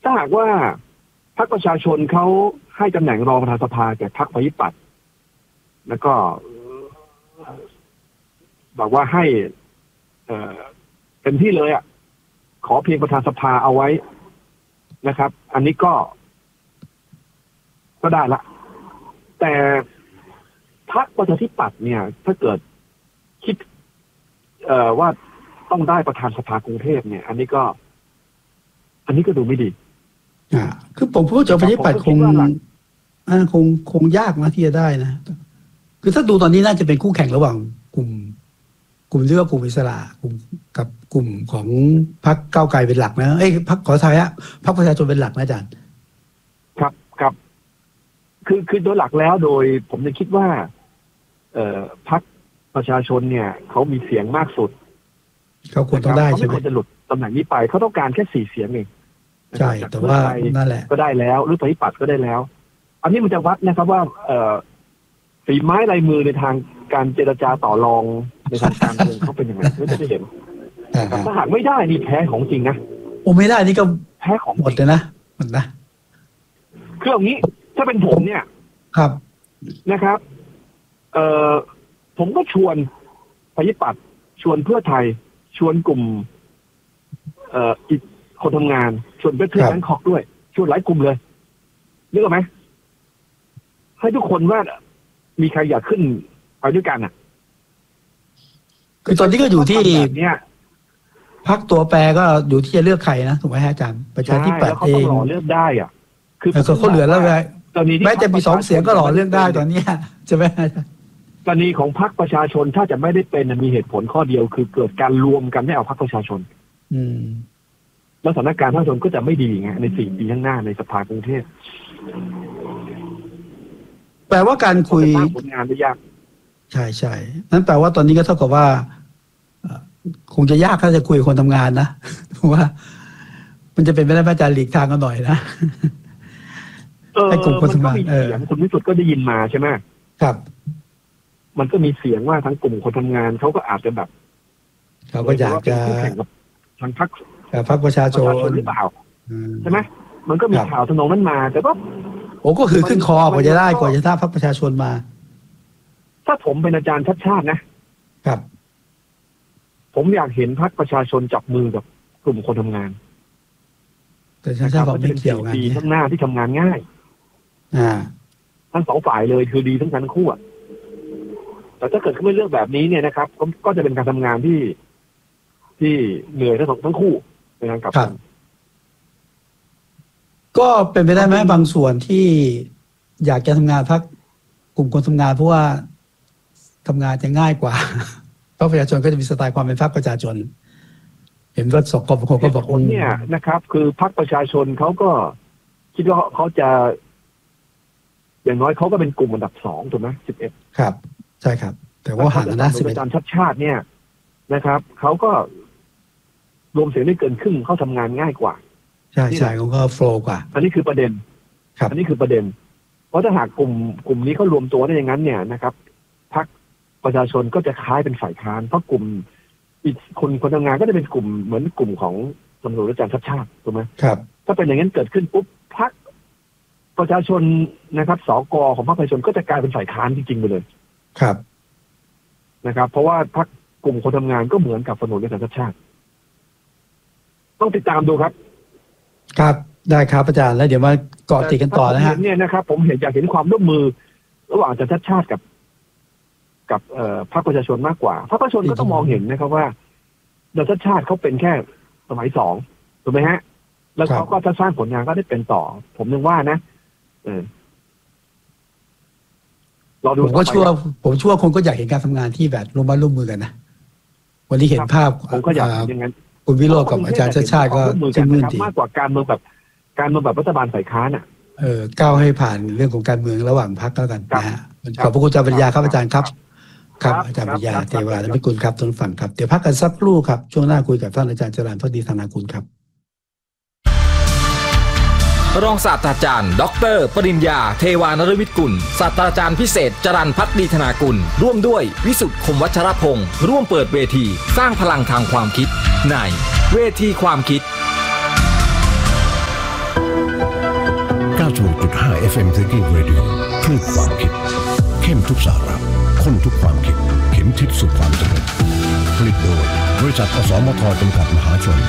ถ้าหากว่าพรรคประชาชนเขาให้ตำแหน่งรองประธานสภาแก่พรรคประชาธิปัตย์แล้วก็บอกว่าให้เต็มที่เลยขอเพียงประธานสภาเอาไว้นะครับ อันนี้ก็ได้ละแต่พรรคประชาธิปัตย์เนี่ยถ้าเกิดคิดว่าต้องได้ประธานสภากรุงเทพเนี่ยอันนี้ก็ดูไม่ดีคือผมพูดจากประชาธิปัตย์คงยากนะที่จะได้นะคือถ้าดูตอนนี้น่าจะเป็นคู่แข่งระหว่างกลุ่มเรียกว่ากลุ่มอิสระกับกลุ่มของพรรคก้าวไกลเป็นหลักนะพรรคขอไทยพรรคประชาชนเป็นหลักนะอาจารย์ครับคือโดยหลักแล้วโดยผมจะคิดว่าพรรคประชาชนเนี่ยเขามีเสียงมากสุดเขาควรต้องได้ใช่ไหมเขาไม่ควรจะหลุดตำแหน่งนี้ไปเขาต้องการแค่4 เสียงเองใช่แต่ว่านั่นแหละก็ได้แล้วหรือประชาธิปัตย์ก็ได้แล้วอันนี้มันจะวัดนะครับว่าฝีไม้ลายมือในทางการเจรจาต่อรองในทางการเมืองเขาเป็นยังไงก็จะได้เห็นถ้าหากไม่ได้นี่แพ้ของจริงนะไม่ได้นี่ก็แพ้ของหมดเลยนะหมดนะคืออย่างนี้ถ้าเป็นผมเนี่ยครับนะครับผมก็ชวนประชาธิปัตย์ชวนเพื่อไทยชวนกลุ่มอีกคนทำงานชวนเพื่อแบงคอกด้วยชวนหลายกลุ่มเลยนึกออกไหมให้ทุกคนว่ามีใครอยากขึ้นไปด้วยกันคือตอนนี้ก็อยู่ที่พรรคตัวแปรก็อยู่ที่จะเลือกใครนะถูกไหมอาจารย์ประชาธิปัตย์เองเขาเลือกได้คือเขาเหลือแล้วไงแม้จะมี2 เสียงก็หล่อเลือกได้ตอนนี้ใช่ไหมกรณีของพรรคประชาชนถ้าจะไม่ได้เป็นมีเหตุผลข้อเดียวคือเกิดการรวมกันไม่เอาพรรคประชาชนแล้วสถานการณ์ประชาชนก็จะไม่ดีไงใน4 ปีข้างหน้าในสภากรุงเทพแปลว่าการคุยผลงานไม่ยากใช่นั่นแปลว่าตอนนี้ก็เท่ากับว่าคงจะยากถ้าจะคุยกับคนทำงานนะเพราะว่ามันจะเป็นไปได้อาจารย์หลีกทางกันหน่อยนะให้กลุ่มคนทำงานคุณวิสุทธ์ก็ได้ยินมาใช่ไหมครับมันก็มีเสียงว่าทั้งกลุ่มคนทำงานเขาก็อาจจะแบบเขาก็อยากจะแข่งกับทางพรรคประชาชนหรือเปล่าใช่ไหมมันก็มีข่าวทำนองนั้นมาแต่ก็ก็คือขึ้นคอกว่าจะได้กว่าจะได้พรรคประชาชนมาถ้าผมเป็นอาจารย์ชัดชาตินะครับผมอยากเห็นพรรคประชาชนจับมือกับกลุ่มคนทำงานแต่ชัดชาติบอกไม่เกี่ยวกันดีทั้งหน้าที่ทำงานง่ายทั้ง2 ฝ่ายเลยคือดีทั้งคู่แต่ถ้าเกิดเขาไม่เลือกแบบนี้เนี่ยนะครับก็จะเป็นการทำงานที่เหนื่อยทั้งคู่ในการกลับกันก็เป็นไปได้ไหมบางส่วนที่อยากจะทำงานพรรคกลุ่มคนทำงานเพราะว่าทำงานจะง่ายกว่าเพราะประชาชนก็จะมีสไตล์ความเป็นพรรคประชาชนเห็นว่าสกบคก็บอกเนี่ยนะครับคือพรรคประชาชนเขาก็คิดว่าเขาจะอย่างน้อยเขาก็เป็นกลุ่มอันดับ2ถูกไหม11 ครับใช่ครับแต่ว่าห่างกันนะ 11อาจารย์ชัดชาติเนี่ยนะครับเขาก็รวมเสียงได้เกินครึ่งเขาทำงานง่ายกว่าใช่เขาก็โฟล์กว่าอันนี้คือประเด็นอันนี้คือประเด็นเพราะถ้าหากกลุ่มนี้เขารวมตัวได้อย่างนั้นเนี่ยนะครับพรรคประชาชนก็จะคล้ายเป็นฝ่ายค้านเพราะกลุ่มอีกคนทำงานก็จะเป็นกลุ่มเหมือนกลุ่มของตำรวจอาจารย์ชัดชาติถูกไหมครับถ้าเป็นอย่างนั้นเกิดขึ้นปุ๊บพรรคประชาชนนะครับสก.ของพรรคประชาชนก็จะกลายเป็นฝ่ายค้านจริงๆไปเลยครับนะครับเพราะว่าพรรคกลุ่มคนทำงานก็เหมือนกับตำรวจอาจารย์ชัดชาติต้องติดตามดูครับได้ครับอาจารย์แล้วเดี๋ยวมาเกาะติดกันต่อนะฮะเนี่ยนะครับผมอยากเห็นความร่วมมือระหว่างอาจารย์ชัดชาติกับพรรคประชาชนมากกว่าพรรคประชาชนก็ต้องมองเห็นนะครับว่าอาจารย์ชัดชาติเขาเป็นแค่สมัย2ถูกไหมฮะแล้วเขาก็จะสร้างผลงานก็ได้เป็นต่อผมนึกว่านะผมก็ชั่วคนก็อยากเห็นการทำงานที่แบบร่วมมือกันนะวันนี้เห็นภาพผมก็อยากอย่างนั้นคุณวิโรจน์กับอาจารย์ชัดชาติก็ชื่นมื่นดีมากกว่าการเมืองแบบรัฐบาลฝ่ายค้านก้าวให้ผ่านเรื่องของการเมืองระหว่างพรรคแล้วกันนะฮะขอบพระคุณอาจารย์ปัญญาครับอาจารย์ครับอาจารย์ปัญญาเทวาและพิกุลครับทุกฝั่งครับเดี๋ยวพักกันสักครู่ครับช่วงหน้าคุยกับท่านอาจารย์จรัญ ภักดีธนากุลครับรองศาสตราจารย์ดร.ปริญญาเทวานฤมิตกุลศาสตราจารย์พิเศษจรัญ ภักดีธนากุลร่วมด้วยวิสุทธิ์คมวัชรพงศ์ร่วมเปิดเวทีสร้างพลังทางความคิดในเวทีความคิด 96.5 FM Thinking Radio คลื่นความคิดเข้มทุกสาระข้นทุกความคิดเข็มทิศสู่ความสำเร็จผลิตโดยบริษัทอสมทจำกัดมหาชน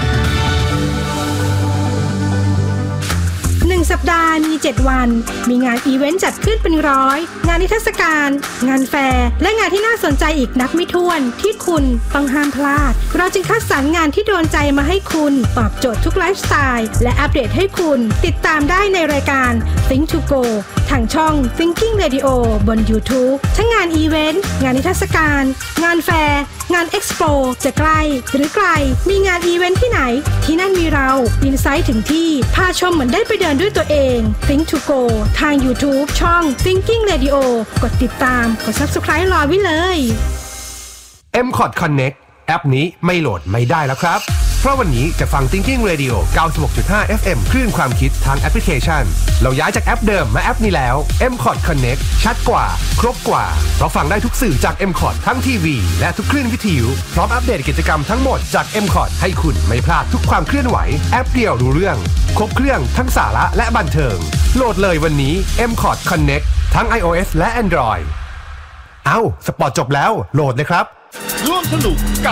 1 สัปดาห์มี 7 วันมีงานอีเวนต์จัดขึ้นเป็นร้อยงานนิทรรศการงานแฟร์และงานที่น่าสนใจอีกนับไม่ถ้วนที่คุณต้องห้ามพลาดเราจึงคัดสรรงานที่โดนใจมาให้คุณตอบโจทย์ทุกไลฟ์สไตล์และอัปเดตให้คุณติดตามได้ในรายการ Think to Go ทางช่อง Thinking Radio บน YouTube ทั้งงานอีเวนต์งานนิทรรศการงานแฟร์งานเอ็กซ์โปจะใกล้หรือไกลมีงานอีเวนต์ที่ไหนที่นั่นมีเราอินไซต์ถึงที่พาชมเหมือนได้ไปเดินด้วยตัวเอง Think to Go ทาง YouTube ช่อง Thinking Radio กดติดตามกด Subscribe รอไว้เลย M-Cod Connect แอปนี้ไม่โหลดไม่ได้แล้วครับเพราะวันนี้จะฟัง Thinking Radio 96.5 FM คลื่นความคิดทางแอปพลิเคชันเราย้ายจากแอปเดิมมาแอปนี้แล้ว M-Cod Connect ชัดกว่าครบกว่าเราฟังได้ทุกสื่อจาก M-Cod ทั้งทีวีและทุกคลื่นวิทยุพร้อมอัปเดตกิจกรรมทั้งหมดจาก M-Cod ให้คุณไม่พลาดทุกความเคลื่อนไหวแอปเดียวรู้เรื่องครบเครื่องทั้งสาระและบันเทิงโหลดเลยวันนี้ M-Cod Connect ทั้ง iOS และ Android สปอร์ตจบแล้วโหลดเลยครับร่วมสนุก